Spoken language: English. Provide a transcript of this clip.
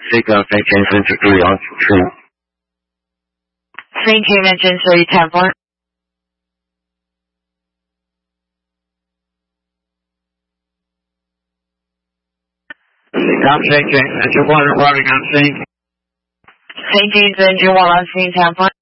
这个在健身之都要主持。 St. James Gentry Temple. I'm thinking, I just want to run on St. St. James and Jawala Temple.